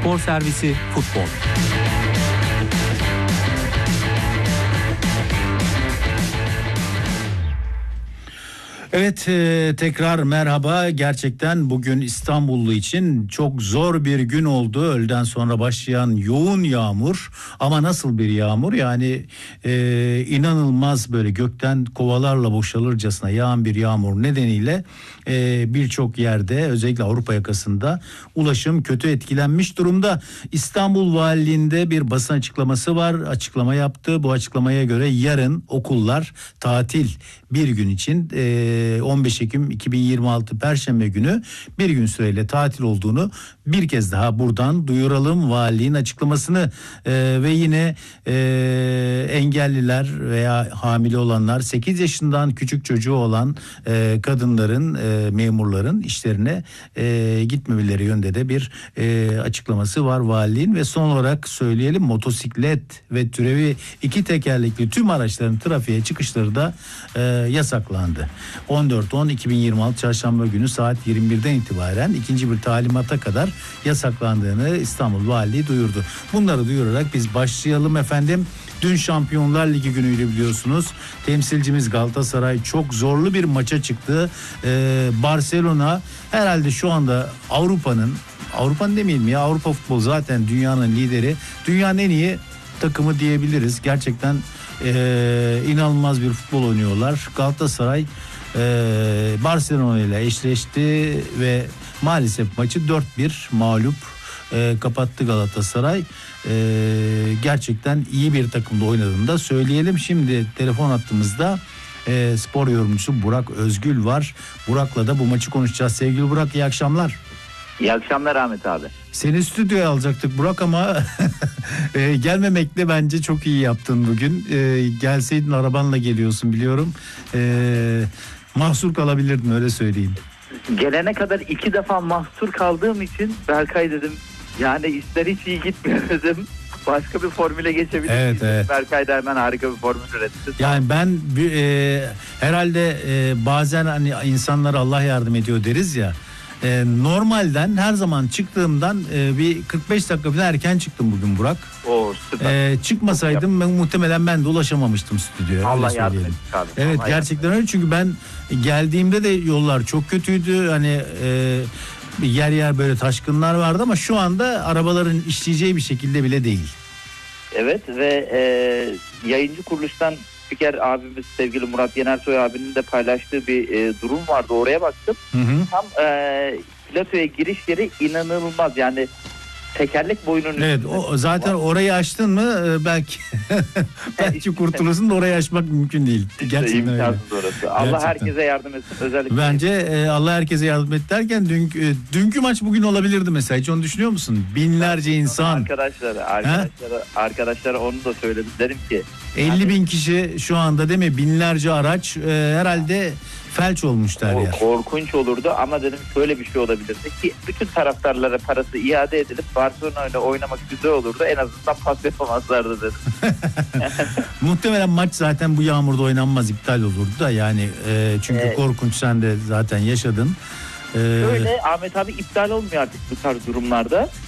Spor Servisi Futbol. Evet, tekrar merhaba. Gerçekten bugün İstanbullu için çok zor bir gün oldu. Öğleden sonra başlayan yoğun yağmur, ama nasıl bir yağmur? Yani inanılmaz, böyle gökten kovalarla boşalırcasına yağan bir yağmur nedeniyle birçok yerde, özellikle Avrupa yakasında ulaşım kötü etkilenmiş durumda. İstanbul Valiliğinde bir basın açıklaması var. Açıklama yaptı. Bu açıklamaya göre yarın okullar tatil, bir gün için 15 Ekim 2026 Perşembe günü bir gün süreyle tatil olduğunu bir kez daha buradan duyuralım, valiliğin açıklamasını. Ve yine engelliler veya hamile olanlar, 8 yaşından küçük çocuğu olan kadınların, memurların işlerine gitmemeleri yönünde de bir açıklaması var valiliğin. Ve son olarak söyleyelim, motosiklet ve türevi 2 tekerlekli tüm araçların trafiğe çıkışları da yasaklandı. 14-10-2026 Çarşamba günü saat 21'den itibaren ikinci bir talimata kadar yasaklandığını İstanbul Valiliği duyurdu. Bunları duyurarak biz başlayalım efendim. Dün Şampiyonlar Ligi günüydü, biliyorsunuz. Temsilcimiz Galatasaray çok zorlu bir maça çıktı. Barcelona herhalde şu anda Avrupa'nın demeyelim ya, Avrupa futbolu zaten dünyanın lideri. Dünyanın en iyi takımı diyebiliriz. Gerçekten inanılmaz bir futbol oynuyorlar. Galatasaray Barcelona ile eşleşti ve maalesef maçı 4-1 mağlup kapattı Galatasaray. Gerçekten iyi bir takımda oynadığını da söyleyelim. Şimdi telefon hattımızda spor yorumcusu Burak Özgül var. Burak'la da bu maçı konuşacağız. Sevgili Burak, iyi akşamlar. İyi akşamlar Ahmet abi. Seni stüdyoya alacaktık Burak ama gelmemekle bence çok iyi yaptın bugün. Gelseydin, arabanla geliyorsun biliyorum. Mahsur kalabilirdin, öyle söyleyeyim. Gelene kadar 2 defa mahsur kaldığım için Berkay dedim, yani işler hiç iyi gitmiyor dedim. Başka bir formüle geçebiliriz. Evet. Berkay da hemen harika bir formül üretti. Yani ben herhalde bazen hani insanlara Allah yardım ediyor deriz ya. Normalden, her zaman çıktığımdan bir 45 dakika falan erken çıktım bugün Burak. Oo, süper. Çıkmasaydım muhtemelen ben de ulaşamamıştım stüdyoya. Allah yardım etsin abi. Evet, Allah gerçekten öyle, çünkü ben geldiğimde de yollar çok kötüydü. Hani yer yer böyle taşkınlar vardı, ama şu anda arabaların işleyeceği bir şekilde bile değil. Evet ve yayıncı kuruluştan spiker abimiz sevgili Murat Yenersoy abinin de paylaştığı bir durum vardı. Oraya baktım. Hı. Tam platoya giriş yeri inanılmaz. Yani tekerlek boyunun Evet, o zaten orayı açtın mı belki kurtulursun da orayı açmak mümkün değil. Gerçekten öyle. Orası. Allah Gerçekten. herkese yardım etsin. Özellikle bence Allah herkese yardım et derken dünkü maç bugün olabilirdi mesela. Hiç onu düşünüyor musun? Binlerce insan. Arkadaşlara onu da söyledim. Dedim ki 50 bin kişi şu anda, değil mi? Binlerce araç, herhalde felç olmuşlar ya. Korkunç olurdu, ama dedim şöyle bir şey olabilirdi ki bütün taraftarlara parası iade edilip Barcelona ile oynamak güzel olurdu. En azından pas yapamazlardı dedim. Muhtemelen maç zaten bu yağmurda oynanmaz, iptal olurdu da yani çünkü korkunç, sen de zaten yaşadın. Şöyle Ahmet abi, iptal olmuyor artık bu tarz durumlarda.